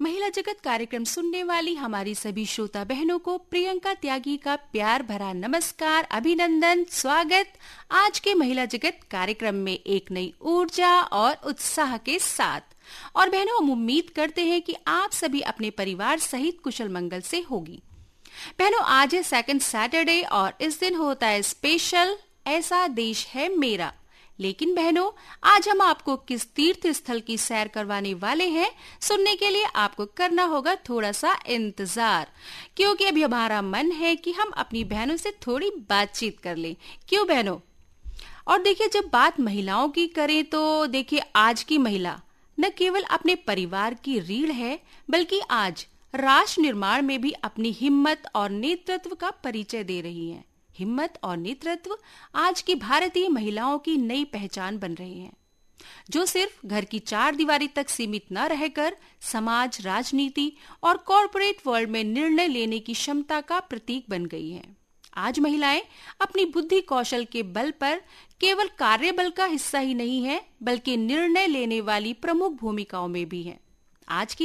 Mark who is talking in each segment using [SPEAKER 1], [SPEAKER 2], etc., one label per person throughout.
[SPEAKER 1] महिला जगत कार्यक्रम सुनने वाली हमारी सभी श्रोता बहनों को प्रियंका त्यागी का प्यार भरा नमस्कार, अभिनंदन, स्वागत। आज के महिला जगत कार्यक्रम में एक नई ऊर्जा और उत्साह के साथ। और बहनों, हम उम्मीद करते हैं कि आप सभी अपने परिवार सहित कुशल मंगल से होगी। बहनों, आज है सेकंड सैटरडे और इस दिन होता है स्पेशल ऐसा देश है मेरा। लेकिन बहनों, आज हम आपको किस तीर्थ स्थल की सैर करवाने वाले हैं, सुनने के लिए आपको करना होगा थोड़ा सा इंतजार, क्योंकि अभी हमारा मन है कि हम अपनी बहनों से थोड़ी बातचीत कर लें। क्यों बहनों? और देखिए, जब बात महिलाओं की करें तो देखिए, आज की महिला न केवल अपने परिवार की रीढ़ है, बल्कि आज राष्ट्र निर्माण में भी अपनी हिम्मत और नेतृत्व का परिचय दे रही है। हिम्मत और नेतृत्व आज की भारतीय महिलाओं की नई पहचान बन रहे हैं, जो सिर्फ घर की चार दीवारी तक सीमित न रहकर समाज, राजनीति और कॉरपोरेट वर्ल्ड में निर्णय लेने की क्षमता का प्रतीक बन गई हैं। आज महिलाएं अपनी बुद्धि कौशल के बल पर केवल कार्यबल का हिस्सा ही नहीं है, बल्कि निर्णय लेने वाली प्रमुख भूमिकाओं में भी हैं। आज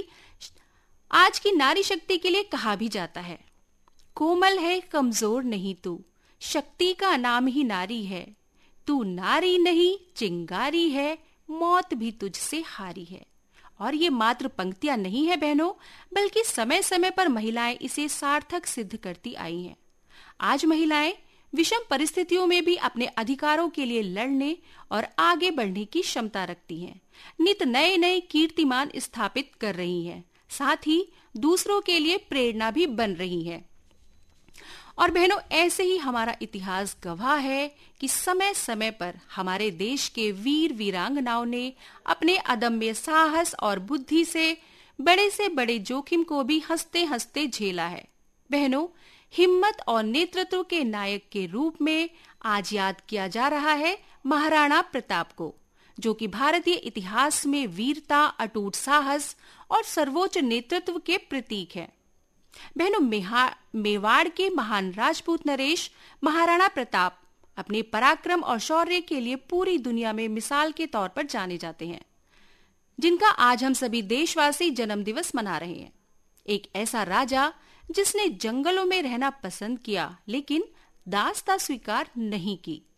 [SPEAKER 1] की नारी शक्ति के लिए कहा भी जाता है, कोमल है कमजोर नहीं तू, शक्ति का नाम ही नारी है, तू नारी नहीं चिंगारी है, मौत भी तुझसे हारी है। और ये मात्र पंक्तियां नहीं है बहनों, बल्कि समय समय पर महिलाएं इसे सार्थक सिद्ध करती आई हैं। आज महिलाएं विषम परिस्थितियों में भी अपने अधिकारों के लिए लड़ने और आगे बढ़ने की क्षमता रखती हैं। नित नए नए कीर्तिमान स्थापित कर रही हैं, साथ ही दूसरों के लिए प्रेरणा भी बन रही हैं। और बहनों, ऐसे ही हमारा इतिहास गवाह है कि समय समय पर हमारे देश के वीर वीरांगनाओं ने अपने अदम्य साहस और बुद्धि से बड़े जोखिम को भी हंसते हंसते झेला है। बहनों, हिम्मत और नेतृत्व के नायक के रूप में आज याद किया जा रहा है महाराणा प्रताप को, जो कि भारतीय इतिहास में वीरता, अटूट साहस और सर्वोच्च नेतृत्व के प्रतीक है। बहनों, मेवाड़ के महान राजपूत नरेश महाराणा प्रताप अपने पराक्रम और शौर्य के लिए पूरी दुनिया में मिसाल के तौर पर जाने जाते हैं, जिनका आज हम सभी देशवासी जन्म दिवस मना रहे हैं। एक ऐसा राजा जिसने जंगलों में रहना पसंद किया, लेकिन दासता स्वीकार नहीं की,